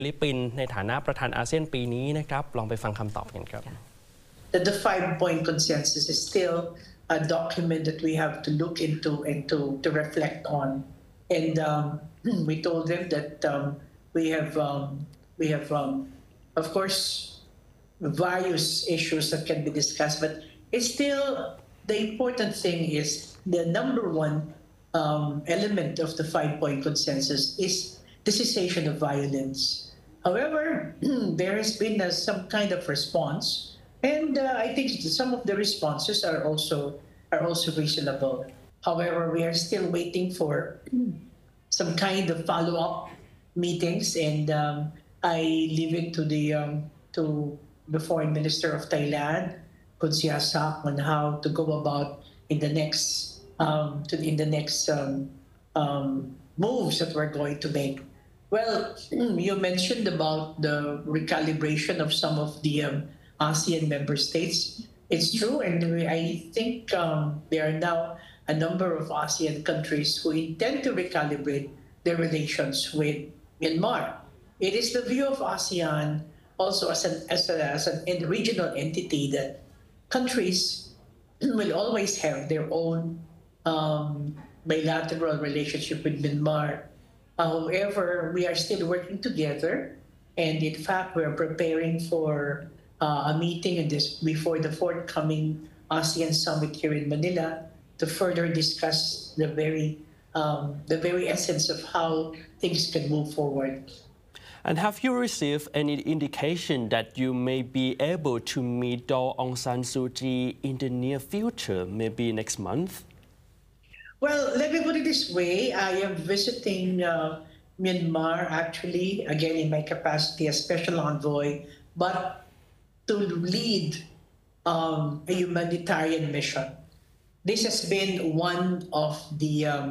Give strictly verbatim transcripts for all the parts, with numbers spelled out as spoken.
ฟิลิปปินส์ในฐานะประธานอาเซียนปีนี้นะครับลองไปฟังคำตอบกันครับ That the five-point consensus is still a document that we have to look into and to to reflect on, and um, we told them that um, we have um, we have um, of course various issues that can be discussed, but it's still the important thing is the number one um, element of the five-point consensus is the cessation of violence. However, there has been uh, some kind of response, and uh, I think some of the responses are also are also reasonable. However, we are still waiting for some kind of follow-up meetings, and um, I leave it to the um, to the Foreign Minister of Thailand, Kun Sihasak, on how to go about in the next um, to in the next um, um, moves that we're going to make. Well, you mentioned about the recalibration of some of the um, ASEAN member states. It's true, and I think um, there are now a number of ASEAN countries who intend to recalibrate their relations with Myanmar. It is the view of ASEAN also as an as, a, as an regional entity that countries will always have their own um, bilateral relationship with Myanmar. However, we are still working together, and in fact, we are preparing for uh, a meeting in this before the forthcoming ASEAN summit here in Manila to further discuss the very um, the very essence of how things can move forward. And have you received any indication that you may be able to meet Daw Aung San Suu Kyi in the near future, maybe next month? Well, let me put it this way. I am visiting uh, Myanmar, actually, again in my capacity as special envoy, but to lead um, a humanitarian mission. This has been one of the um,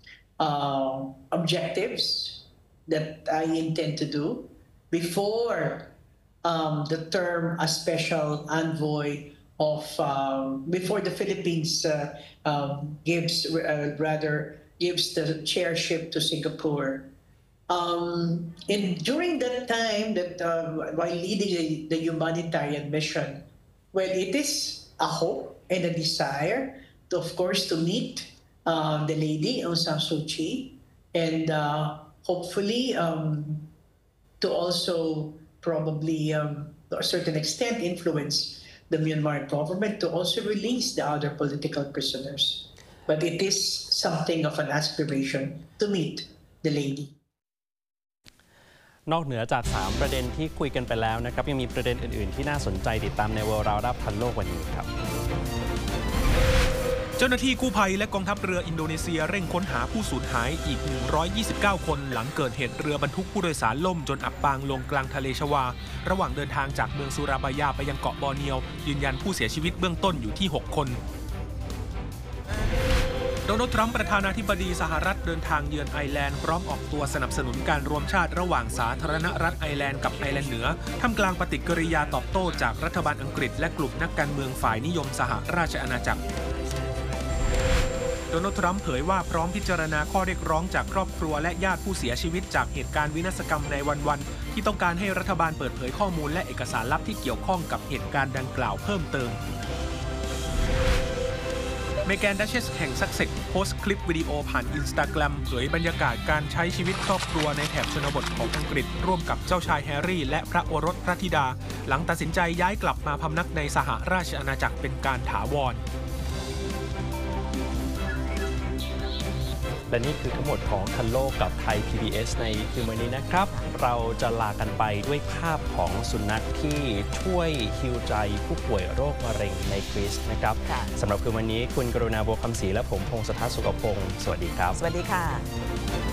uh, objectives that I intend to do before um, the term a special envoy of um, before the Philippines uh, um, gives uh, rather gives the chairship to Singapore. Um, and during that time, that uh, while leading the, the humanitarian mission, well, it is a hope and a desire, to, of course, to meet uh, the lady Aung San Suu Kyi, and uh, hopefully um, to also probably um, to a certain extent influence the Myanmar government to also release the other political prisoners. But it is something of an aspiration to meet the lady. นอกเหนือจากสามประเด็นที่คุยกันไปแล้วนะครับยังมีประเด็นอื่นๆที่น่าสนใจติดตามใน World Roundup ทันโลกวันนี้ครับเจ้าหน้าที่กู้ภัยและกองทัพเรืออินโดนีเซียเร่งค้นหาผู้สูญหายอีกหนึ่งร้อยยี่สิบเก้าคนหลังเกิดเหตุเรือบรรทุกผู้โดยสารล่มจนอับปางลงกลางทะเลชวาระหว่างเดินทางจากเมืองสุราบายาไปยังเกาะบอร์เนียวยืนยันผู้เสียชีวิตเบื้องต้นอยู่ที่หกคนโดนัลด์ทรัมป์ประธานาธิบดีสหรัฐเดินทางเยือนไอร์แลนด์พร้อมออกตัวสนับสนุนการรวมชาติระหว่างสาธารณรัฐไอร์แลนด์กับไอร์แลนด์เหนือท่ามกลางปฏิกิริยาตอบโต้จากรัฐบาลอังกฤษและกลุ่มนักการเมืองฝ่ายนิยมสหราชอาณาจักรโดนัลด์ทรัมป์เผยว่าพร้อมพิจารณาข้อเรียกร้องจากครอบครัวและญาติผู้เสียชีวิตจากเหตุการณ์วินาศกรรมในวันๆที่ต้องการให้รัฐบาลเปิดเผยข้อมูลและเอกสารลับที่เกี่ยวข้องกับเหตุการณ์ดังกล่าวเพิ่มเติมเมแกน ดัชเชสแห่งซักเซ็กซ์โพสต์คลิปวิดีโอผ่านอินสตาแกรมเผยบรรยากาศการใช้ชีวิตครอบครัวในแถบชนบทของอังกฤษร่วมกับเจ้าชายแฮร์รี่และพระโอรสพระธิดาหลังตัดสินใจย้ายกลับมาพำนักในสหราชอาณาจักรเป็นการถาวรและนี่คือทั้งหมดของทันโลกกับไทย พี บี เอส ในคืนวันนี้นะครับเราจะลากันไปด้วยภาพของสุนัขที่ช่วยฮีลใจผู้ป่วยโรคมะเร็งในกรีซนะครับสำหรับคืนวันนี้คุณกรุณาบัวคำศรีและผมพงษ์สทัศน์สุขพงศ์สวัสดีครับสวัสดีค่ะ